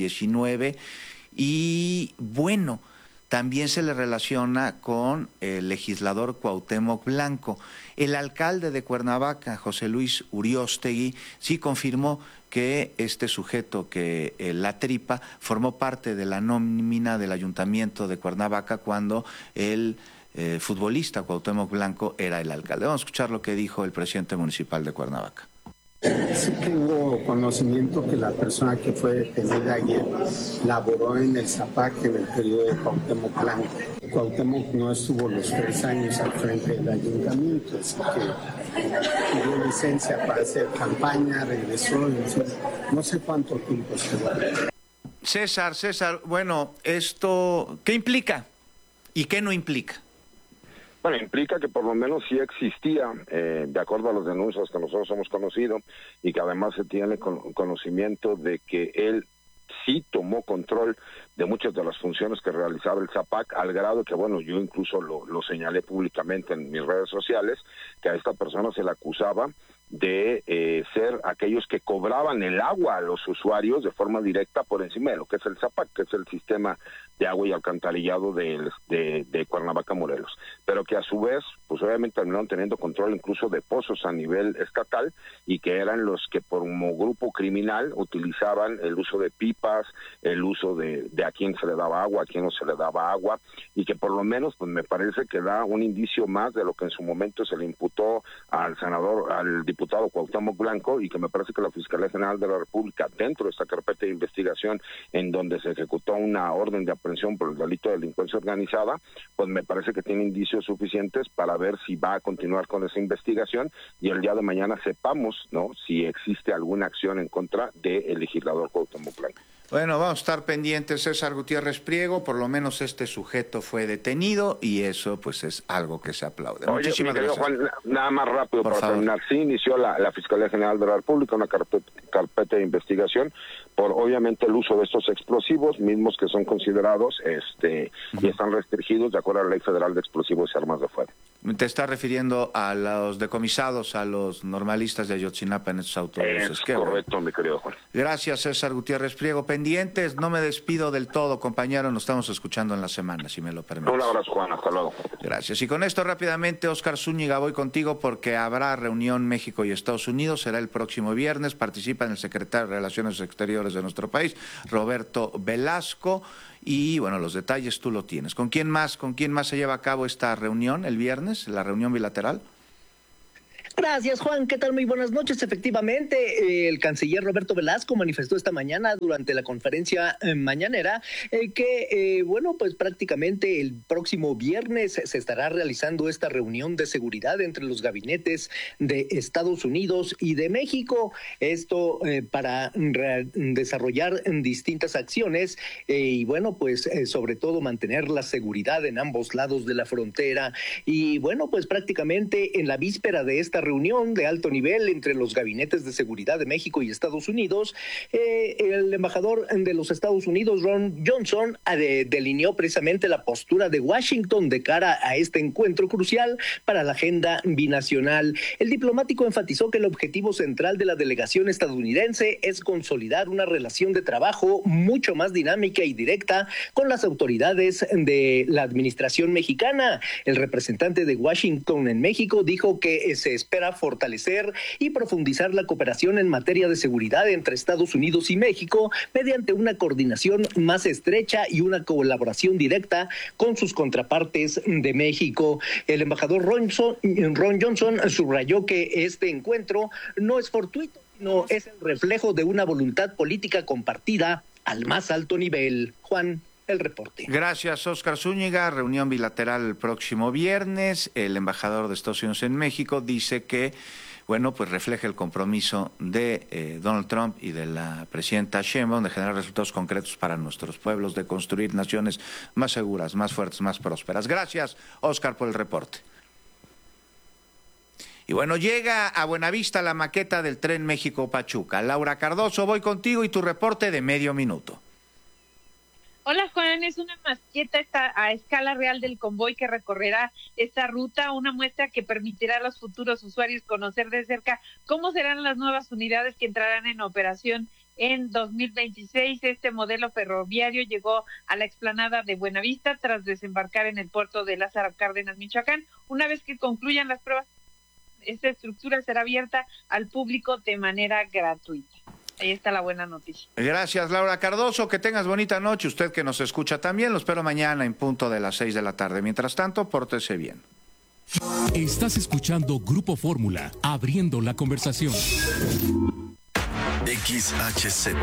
2019. Y bueno, también se le relaciona con el legislador Cuauhtémoc Blanco. El alcalde de Cuernavaca, José Luis Uriostegui, sí confirmó que este sujeto, que la tripa, formó parte de la nómina del ayuntamiento de Cuernavaca cuando el futbolista Cuauhtémoc Blanco era el alcalde. Vamos a escuchar lo que dijo el presidente municipal de Cuernavaca. Sí tengo conocimiento que la persona que fue detenida ayer laboró en el Zapac en el periodo de Cuauhtémoc Blanco. Cuauhtémoc no estuvo los 3 años al frente del ayuntamiento, así que pidió licencia para hacer campaña, regresó, no sé cuánto tiempo estuvo. César, bueno, ¿esto qué implica y qué no implica? Bueno, implica que por lo menos sí existía, de acuerdo a las denuncias que nosotros hemos conocido, y que además se tiene conocimiento de que él sí tomó control de muchas de las funciones que realizaba el Zapac, al grado que, bueno, yo incluso lo señalé públicamente en mis redes sociales, que a esta persona se le acusaba de ser aquellos que cobraban el agua a los usuarios de forma directa por encima de lo que es el ZAPAC, que es el sistema de agua y alcantarillado de Cuernavaca, Morelos, pero que a su vez, pues obviamente terminaron teniendo control incluso de pozos a nivel estatal, y que eran los que como grupo criminal utilizaban el uso de pipas, el uso de a quién se le daba agua, a quién no se le daba agua, y que por lo menos pues me parece que da un indicio más de lo que en su momento se le imputó al diputado Cuauhtémoc Blanco, y que me parece que la Fiscalía General de la República, dentro de esta carpeta de investigación en donde se ejecutó una orden de aprehensión por el delito de delincuencia organizada, pues me parece que tiene indicios suficientes para ver si va a continuar con esa investigación, y el día de mañana sepamos, ¿no?, si existe alguna acción en contra del legislador Cuauhtémoc Blanco. Bueno, vamos a estar pendientes, César Gutiérrez Priego. Por lo menos este sujeto fue detenido y eso pues es algo que se aplaude. Oye, Muchísimas gracias. Juan, nada más rápido por para favor terminar. Sí inició la Fiscalía General de la República una carpeta de investigación por obviamente el uso de estos explosivos, mismos que son considerados y están restringidos de acuerdo a la Ley Federal de Explosivos y Armas de Fuego. Te estás refiriendo a los decomisados, a los normalistas de Ayotzinapa en estos autobuses. Es correcto, mi querido Juan. Gracias, César Gutiérrez Priego. Pendientes, no me despido del todo, compañero, nos estamos escuchando en la semana, si me lo permites. Un abrazo, Juan, hasta luego. Gracias. Y con esto rápidamente, Óscar Zúñiga, voy contigo porque habrá reunión México y Estados Unidos, será el próximo viernes, participa en el secretario de Relaciones Exteriores de nuestro país, Roberto Velasco, y bueno, los detalles tú lo tienes. ¿Con quién más se lleva a cabo esta reunión el viernes, la reunión bilateral? Gracias, Juan. ¿Qué tal? Muy buenas noches. Efectivamente, el canciller Roberto Velasco manifestó esta mañana durante la conferencia mañanera que, pues prácticamente el próximo viernes se estará realizando esta reunión de seguridad entre los gabinetes de Estados Unidos y de México. Esto para desarrollar distintas acciones y, pues sobre todo mantener la seguridad en ambos lados de la frontera. Y, pues prácticamente en la víspera de esta reunión de alto nivel entre los gabinetes de seguridad de México y Estados Unidos, el embajador de los Estados Unidos, Ron Johnson, delineó precisamente la postura de Washington de cara a este encuentro crucial para la agenda binacional. El diplomático enfatizó que el objetivo central de la delegación estadounidense es consolidar una relación de trabajo mucho más dinámica y directa con las autoridades de la administración mexicana. El representante de Washington en México dijo que se espera fortalecer y profundizar la cooperación en materia de seguridad entre Estados Unidos y México mediante una coordinación más estrecha y una colaboración directa con sus contrapartes de México. El embajador Ron Johnson subrayó que este encuentro no es fortuito, sino es el reflejo de una voluntad política compartida al más alto nivel. Juan, el reporte. Gracias, Óscar Zúñiga. Reunión bilateral el próximo viernes. El embajador de Estados Unidos en México dice que, pues refleja el compromiso de Donald Trump y de la presidenta Sheinbaum de generar resultados concretos para nuestros pueblos, de construir naciones más seguras, más fuertes, más prósperas. Gracias, Óscar, por el reporte. Y llega a Buenavista la maqueta del tren México-Pachuca. Laura Cardoso, voy contigo y tu reporte de medio minuto. Hola, Juan, es una maqueta a escala real del convoy que recorrerá esta ruta, una muestra que permitirá a los futuros usuarios conocer de cerca cómo serán las nuevas unidades que entrarán en operación en 2026. Este modelo ferroviario llegó a la explanada de Buenavista tras desembarcar en el puerto de Lázaro Cárdenas, Michoacán. Una vez que concluyan las pruebas, esta estructura será abierta al público de manera gratuita. Ahí está la buena noticia. Gracias, Laura Cardoso. Que tengas bonita noche. Usted que nos escucha también. Lo espero mañana en punto de las 6 de la tarde. Mientras tanto, pórtese bien. Estás escuchando Grupo Fórmula, abriendo la conversación. XHZ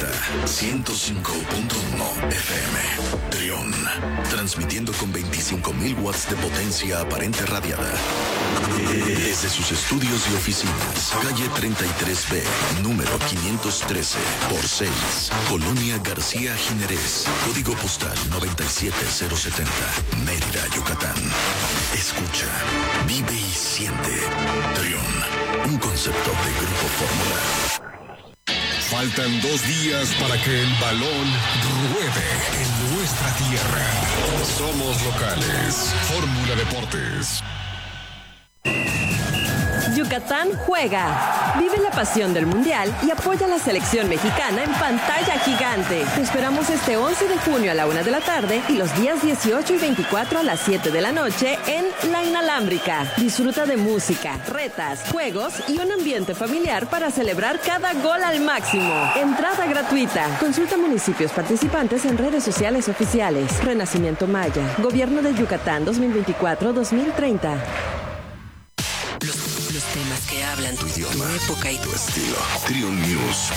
105.1 FM Trión, transmitiendo con 25.000 watts de potencia aparente radiada desde sus estudios y oficinas, calle 33B, número 513 por 6, Colonia García Jiménez, código postal 97070, Mérida, Yucatán. Escucha, vive y siente. Trión, un concepto de Grupo Fórmula. Faltan 2 días para que el balón ruede en nuestra tierra. Somos locales. Fórmula Deportes. Yucatán juega. Vive la pasión del Mundial y apoya a la selección mexicana en pantalla gigante. Te esperamos este 11 de junio a la 1 de la tarde y los días 18 y 24 a las 7 de la noche en La Inalámbrica. Disfruta de música, retas, juegos y un ambiente familiar para celebrar cada gol al máximo. Entrada gratuita. Consulta municipios participantes en redes sociales oficiales. Renacimiento Maya. Gobierno de Yucatán 2024-2030. Los temas que hablan tu idioma, tu época y tu estilo. Trion News.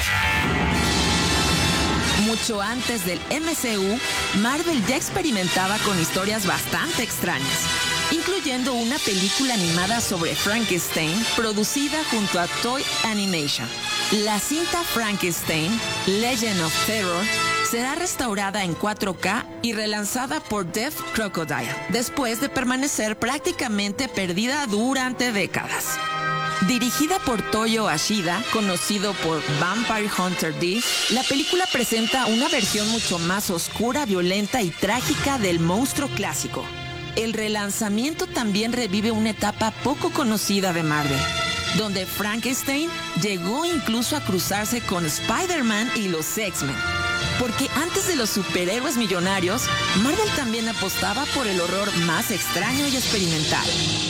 Mucho antes del MCU, Marvel ya experimentaba con historias bastante extrañas, incluyendo una película animada sobre Frankenstein producida junto a Toy Animation. La cinta Frankenstein, Legend of Terror, será restaurada en 4K y relanzada por Death Crocodile, después de permanecer prácticamente perdida durante décadas. Dirigida por Toyo Ashida, conocido por Vampire Hunter D, la película presenta una versión mucho más oscura, violenta y trágica del monstruo clásico. El relanzamiento también revive una etapa poco conocida de Marvel, donde Frankenstein llegó incluso a cruzarse con Spider-Man y los X-Men. Porque antes de los superhéroes millonarios, Marvel también apostaba por el horror más extraño y experimental.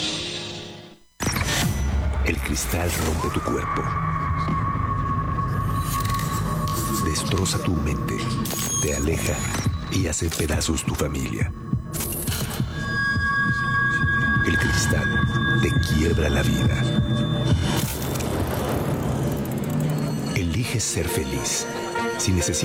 El cristal rompe tu cuerpo. Destroza tu mente, te aleja y hace pedazos tu familia. El cristal te quiebra la vida. Eliges ser feliz. Si necesitas